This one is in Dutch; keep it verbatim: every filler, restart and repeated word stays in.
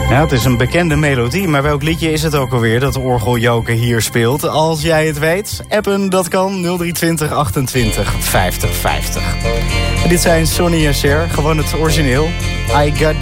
Ja, het is een bekende melodie, maar welk liedje is het ook alweer dat Orgeljoker hier speelt? Als jij het weet, appen, dat kan nul drie twintig achtentwintig vijftig vijftig. En dit zijn Sonny en Cher, gewoon het origineel. I got